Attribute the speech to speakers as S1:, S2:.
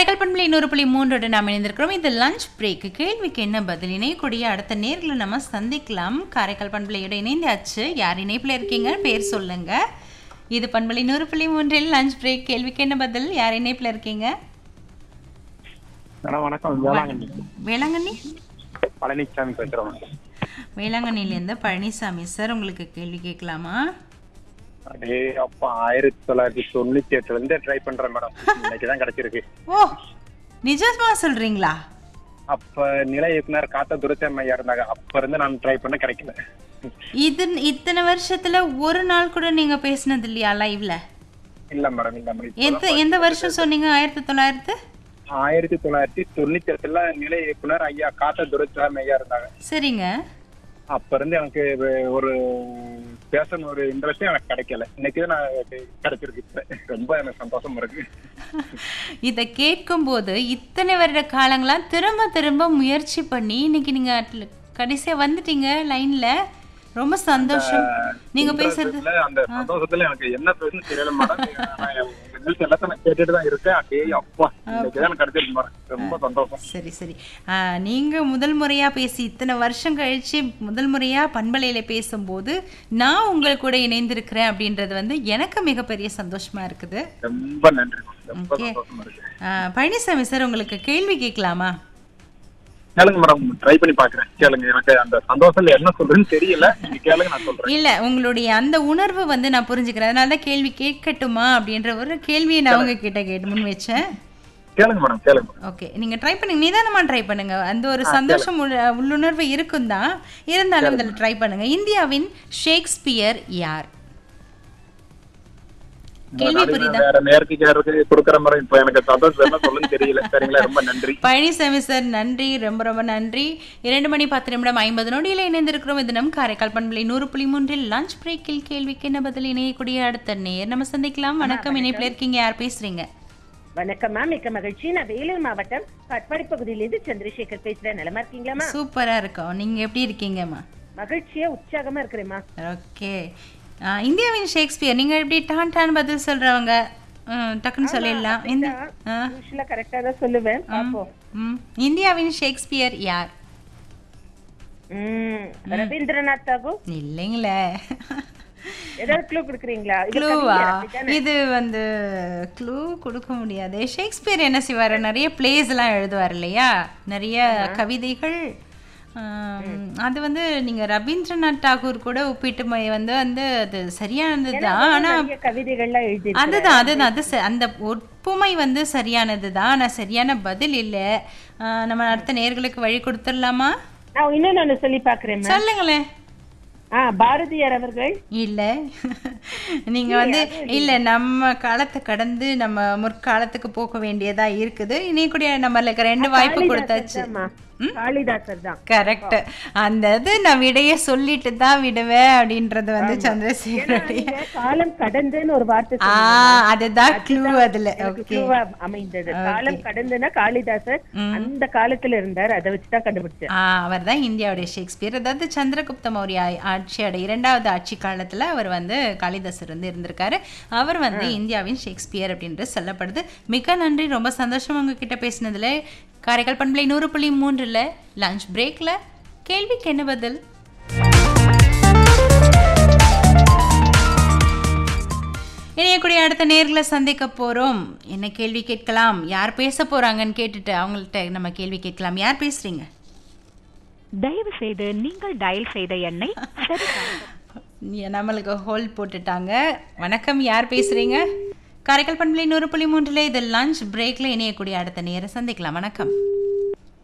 S1: காரைக்கால் பண்பலை 100.3 நாம் இணைந்திருக்கிறோம். இது லஞ்ச் பிரேக். கேள்விக்கு என்ன பதில் இணையக்கூடிய அடுத்த நேர்களை நம்ம சந்திக்கலாம். காரைக்கால் பண்பலையோட இணைந்தாச்சு. யார் இணைப்பில் இருக்கீங்க, பேர் சொல்லுங்க. இது பண்பலை 100.3 லஞ்ச் பிரேக். கேள்விக்கு என்ன பதில், யார் இணைப்பில் இருக்கீங்க?
S2: வணக்கம்.
S1: வேளாங்கண்ணி
S2: பழனிசாமி பேசுறோம்.
S1: வேளாங்கண்ணிலேருந்து பழனிசாமி சார், உங்களுக்கு கேள்வி கேட்கலாமா?
S2: அடே அப்பா, 1998 ட்ரை பண்றேன் மேடம். இன்னைக்குதான் கிடைச்சிருக்கு.
S1: ஓ, நிஜமா சொல்றீங்களா?
S2: அப்ப நிலை இயக்குனர் காத்த துரைசாமியா இருந்தாங்க. அப்ப இருந்து நான் ட்ரை பண்ண கிடைக்கல.
S1: இத்தனை வருஷத்துல ஒரு நாள் கூட நீங்க பேசினது இல்லையா லைவ்ல?
S2: இல்ல மேடம், இல்ல மேடம்.
S1: எந்த வருஷம் சொன்னீங்க?
S2: 1998 நிலை இயக்குனர் ஐயா காத்த துரைசாமி ஐயா இருந்தாங்க.
S1: சரிங்க.
S2: அப்ப இருந்து எனக்கு ஒரு பேசணும் ஒரு இன்ட்ரெஸ்ட் எனக்கு கிடைக்கல. இன்னைக்குதான் நான் கிடைச்சிருக்கு. ரொம்ப எனக்கு சந்தோஷமா இருக்கு.
S1: இத கேட்கும் போது இத்தனை வருட காலங்களா திரும்ப திரும்ப முயற்சி பண்ணி இன்னைக்கு நீங்க கடைசியா வந்துட்டீங்க லைன்ல. ரொம்ப சந்தோஷம். நீங்க பேசுறது
S2: அந்த சந்தோஷத்துல எனக்கு என்ன பேசணும் தெரியல மேடம். எல்லாத்தையும் கேட்டுட்டு தான் இருக்கேன். அடே அப்பா, இன்னைக்குதான் கிடைச்சிருக்கு மேடம். ரொம்ப சந்தோஷம்.
S1: சரி சரி. நீங்க முதல் முறையா பேசி இத்தனை வருஷம் கழிச்சு முதல் முறையா பண்பலையில பேசும்போது நான் உங்கள் கூட இணைந்திருக்கிறேன் அப்படின்றது எனக்கு மிகப்பெரிய சந்தோஷமா இருக்குது.
S2: ரொம்ப நன்றி. ரொம்ப சந்தோஷமா இருக்கு.
S1: பழனிசாமி சார், உங்களுக்கு கேள்வி கேட்கலாமா?
S2: கேளுங்க மேடம், ட்ரை பண்ணி பாக்குறேன். கேளுங்க. எனக்கு அந்த சந்தோஷத்துல என்ன சொல்றேன்னு தெரியல. நீங்க கேளுங்க, நான் சொல்றேன்.
S1: இல்ல, உங்களுடைய அந்த உணர்வு நான் புரிஞ்சுக்கிறேன். அதனால தான் கேள்வி கேட்கட்டுமா அப்படின்ற ஒரு கேள்வியை நான் உங்ககிட்ட முன் வச்சேன்.
S2: கேளுங்க மேடம், கேளுங்க.
S1: ஓகே, நீங்க ட்ரை பண்ணுங்க. நிதானமா ட்ரை பண்ணுங்க. அந்த ஒரு சந்தோஷம் உள்ளுணர்வு இருக்கும் தான், இருந்தாலும் இதில் ட்ரை பண்ணுங்க. இந்தியாவின் ஷேக்ஸ்பியர் யார்? கேள்வி புரியுதா?
S2: ரொம்ப நன்றி
S1: பழனிசாமி சார், நன்றி, ரொம்ப ரொம்ப நன்றி. 2 மணி 10 நிமிடம் 50 நொடியில் இணைந்திருக்கிறோம். இது நம் காரைக்கால் பண்பலை 100.3 லஞ்ச் பிரேக்கில் கேள்விக்கு என்ன பதில் இணையக்கூடிய அடுத்த நேர் நம்ம சந்திக்கலாம். வணக்கம், இணைப்பில் இருக்கீங்க, யார் பேசுறீங்க?
S3: வணக்கம் மேம், மிக்க மகிழ்ச்சி. நான் வேலூர் மாவட்டம் கட்பாடி பகுதியிலிருந்து சந்திரசேகர் பேசுறேன். நலமா இருக்கீங்களா?
S1: சூப்பரா இருக்கோம். நீங்க எப்படி இருக்கீங்கம்மா?
S3: மகிழ்ச்சியா உற்சாகமா இருக்கிறேம்மா.
S1: ஓகே. இந்தியாவின் ஷேக்ஸ்பியர், நீங்க எப்படி டான் பதில் சொல்றவங்க டக்குன்னு சொல்லிடலாம்.
S3: கரெக்டா தான் சொல்லுவேன்.
S1: இந்தியாவின் ஷேக்ஸ்பியர் யார்?
S3: ரவீந்திரநாத் தாகூர்.
S1: இல்லைங்களே.
S3: ஏதாவது க்ளூ கொடுக்குறீங்களா?
S1: க்ளூவா? இது க்ளூ கொடுக்க முடியாது. ஷேக்ஸ்பியர் என்ன செய்வாரு, நிறைய பிளேஸ் எல்லாம் எழுதுவார் இல்லையா, நிறைய கவிதைகள். அது நீங்க ரவீந்திரநாத் தாகூர் கூட ஒப்பிட்டு அது சரியானதுதான். ஆனா
S3: கவிதைகள்லாம் எழுதி
S1: அதுதான் அந்த ஒப்புமை சரியானதுதான். ஆனா சரியான பதில் இல்ல. நம்ம அடுத்த நேர்களுக்கு வழி கொடுத்துடலாமா?
S3: நான் இன்னொன்னு சொல்லி பாக்குறேன்.
S1: சொல்லுங்களேன்.
S3: பாரதியார் அவர்கள்
S1: இல்ல. நீங்க இல்ல, நம்ம காலத்தை கடந்து நம்ம முற்காலத்துக்கு போக வேண்டியதா இருக்குது. இனி கூட நம்மளுக்கு 2 வாய்ப்பு கொடுத்தாச்சு.
S3: காளிதாசர் தான்.
S1: கரெக்ட். அந்த நான் விடைய சொல்லிட்டு தான் விடுவேன் அப்படின்றது சந்திரசேகர்.
S3: காலம் கடந்துன்னு ஒரு வார்த்தை,
S1: அதுதான் க்ளூ. அதுல
S3: அமைந்தது காலம் கடந்துன்னா காளிதாசர் அந்த காலத்துல இருந்தார். அதை வச்சுதான் கண்டுபிடிச்சார்.
S1: அவர் தான் இந்தியாவுடைய ஷேக்ஸ்பியர். அதாவது சந்திரகுப்த மௌரிய ஆட்சியோட 2வது ஆட்சி காலத்துல அவர் காளிதாசர் இருந்திருக்காரு. அவர் இந்தியாவின் ஷேக்ஸ்பியர் அப்படின்றது சொல்லப்படுது. மிக நன்றி, ரொம்ப சந்தோஷம் உங்ககிட்ட பேசினதுல. காரைக்கால் பண்பலை 100.3 லஞ்ச் பிரேக்ல கேள்விக்கு என்ன பதில். இணையக்கூடிய அடுத்த நேர்களை சந்திக்க போறோம். என்ன கேள்வி கேட்கலாம், யார் பேச போறாங்கன்னு கேட்டுட்டு அவங்கள்ட்ட நம்ம கேள்வி கேட்கலாம். யார் பேசுறீங்க?
S4: தயவு செய்து நீங்கள் டயல் செய்த எண்ணை
S1: நம்மளுக்கு ஹோல் போட்டுட்டாங்க. வணக்கம், யார் பேசுறீங்க? காரைக்கால் பண்பலை 100.3 இது லஞ்ச் பிரேக்ல இணையக்கூடிய அடுத்த நேரம் சந்திக்கலாம். வணக்கம்.